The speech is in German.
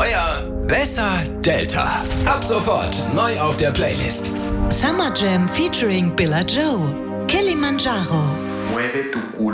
Euer Besser Delta. Ab sofort neu auf der Playlist. Summer Jam featuring Billa Joe. Kilimanjaro. Mueve tu culo.